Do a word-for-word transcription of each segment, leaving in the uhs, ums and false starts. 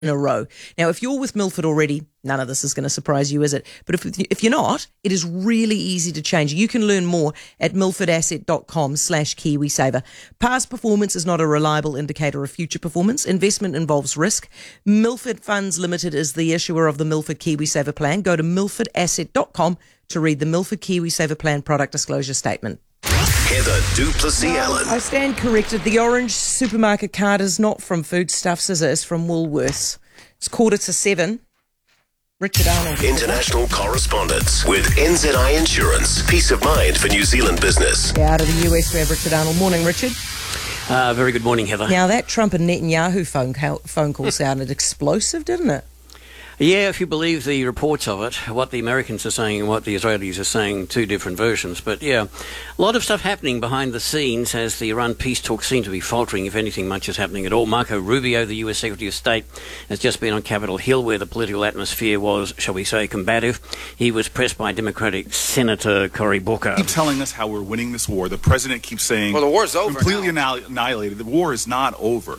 in a row. Now, if you're with Milford already, none of this is going to surprise you, is it? But if if you're not, it is really easy to change. You can learn more at milfordasset.com slash KiwiSaver. Past performance is not a reliable indicator of future performance. Investment involves risk. Milford Funds Limited is the issuer of the Milford KiwiSaver plan. Go to milford asset dot com to read the Milford KiwiSaver plan product disclosure statement. Heather du Plessis-Allen. I stand corrected. The orange supermarket card is not from Foodstuffs, is it? It's from Woolworths. It's quarter to seven. Richard Arnold. International correspondence with N Z I Insurance. Peace of mind for New Zealand business. Yeah, out of the U S we have Richard Arnold. Morning, Richard. Uh, very good morning, Heather. Now, that Trump and Netanyahu phone call, phone call sounded explosive, didn't it? Yeah, if you believe the reports of it, what the Americans are saying and what the Israelis are saying, two different versions. But yeah, a lot of stuff happening behind the scenes as the Iran peace talks seem to be faltering, if anything much is happening at all. Marco Rubio, the U S Secretary of State, has just been on Capitol Hill where the political atmosphere was, shall we say, combative. He was pressed by Democratic Senator Cory Booker. Keep telling us how we're winning this war. The president keeps saying, well, the war's over completely now. annihilated. The war is not over.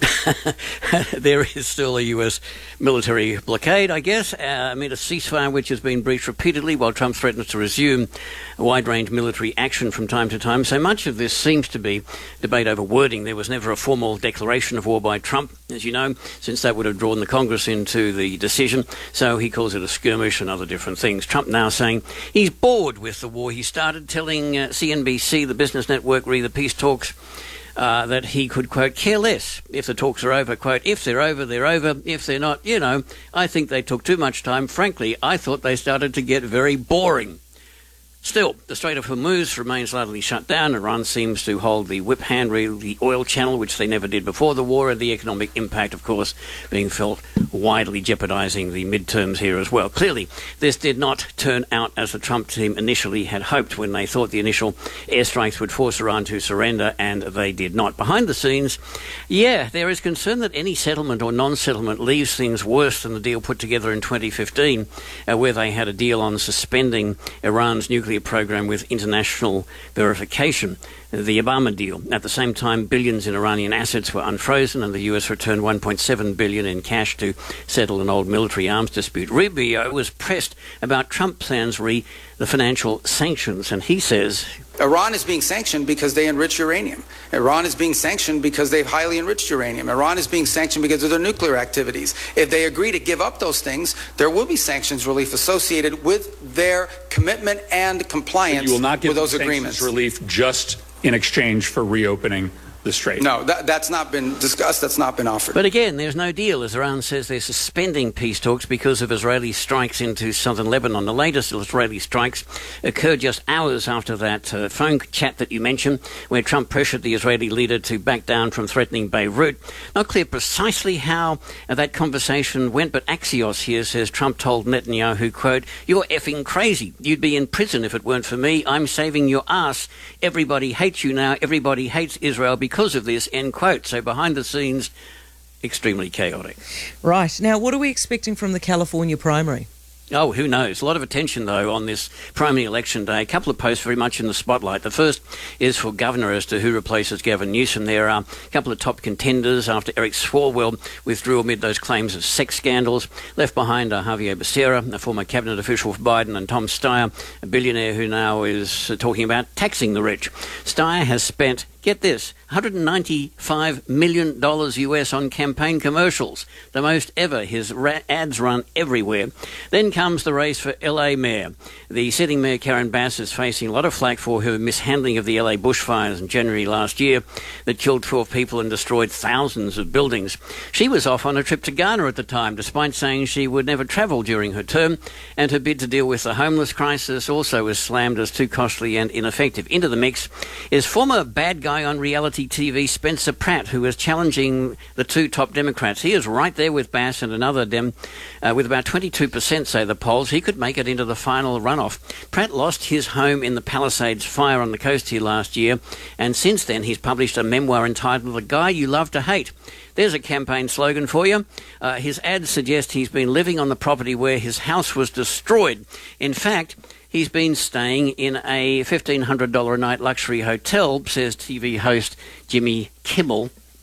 There is still a U S military blockade, I guess. Yes, uh, amid a ceasefire which has been breached repeatedly while Trump threatens to resume a wide-range military action from time to time. So much of this seems to be debate over wording. There was never a formal declaration of war by Trump, as you know, since that would have drawn the Congress into the decision. So he calls it a skirmish and other different things. Trump now saying he's bored with the war he started, telling uh, C N B C, the business network, re the peace talks, Uh, that he could, quote, care less if the talks are over, quote, if they're over, they're over, if they're not, you know, I think they took too much time. Frankly, I thought they started to get very boring. Still, the Strait of Hormuz remains largely shut down. Iran seems to hold the whip hand, really, the oil channel, which they never did before the war, and the economic impact, of course, being felt widely jeopardising the midterms here as well. Clearly, this did not turn out as the Trump team initially had hoped when they thought the initial airstrikes would force Iran to surrender, and they did not. Behind the scenes, yeah, there is concern that any settlement or non-settlement leaves things worse than the deal put together in twenty fifteen, uh, where they had a deal on suspending Iran's nuclear program with international verification, the Obama deal. At the same time, billions in Iranian assets were unfrozen and the U S returned one point seven billion dollars in cash to settle an old military arms dispute. Rubio was pressed about Trump plans re the financial sanctions, and he says Iran is being sanctioned because they enrich uranium. Iran is being sanctioned because they've highly enriched uranium. Iran is being sanctioned because of their nuclear activities. If they agree to give up those things, there will be sanctions relief associated with their commitment and compliance you will not give with those sanctions agreements. Relief just in exchange for reopening the strait. No, that, that's not been discussed. That's not been offered. But again, there's no deal, as Iran says they're suspending peace talks because of Israeli strikes into southern Lebanon. The latest Israeli strikes occurred just hours after that uh, phone chat that you mentioned, where Trump pressured the Israeli leader to back down from threatening Beirut. Not clear precisely how uh, that conversation went, but Axios here says Trump told Netanyahu, quote, "You're effing crazy. You'd be in prison if it weren't for me. I'm saving your ass. Everybody hates you now. Everybody hates Israel because because of this," end quote. So behind the scenes, extremely chaotic. Right. Now, what are we expecting from the California primary? Oh, who knows? A lot of attention, though, on this primary election day. A couple of posts very much in the spotlight. The first is for governor as to who replaces Gavin Newsom. There are a couple of top contenders after Eric Swalwell withdrew amid those claims of sex scandals. Left behind are Javier Becerra, a former cabinet official for Biden, and Tom Steyer, a billionaire who now is uh, talking about taxing the rich. Steyer has spent, get this, one hundred ninety-five million dollars U S on campaign commercials, the most ever. His ra- ads run everywhere. Then comes the race for L A mayor. The sitting mayor, Karen Bass, is facing a lot of flack for her mishandling of the L A bushfires in January last year that killed twelve people and destroyed thousands of buildings. She was off on a trip to Ghana at the time, despite saying she would never travel during her term, and her bid to deal with the homeless crisis also was slammed as too costly and ineffective. Into the mix is former bad guy on reality T V, Spencer Pratt, who is challenging the two top Democrats. He is right there with Bass and another Dem, uh, with about twenty-two percent, say the polls. He could make it into the final runoff. Pratt lost his home in the Palisades fire on the coast here last year, and since then he's published a memoir entitled The Guy You Love to Hate. There's a campaign slogan for you. Uh, his ads suggest he's been living on the property where his house was destroyed. In fact, he's been staying in a fifteen hundred dollars a night luxury hotel, says T V host Jimmy Kimmel.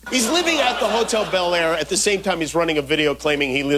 He's living at the Hotel Bel Air at the same time he's running a video claiming he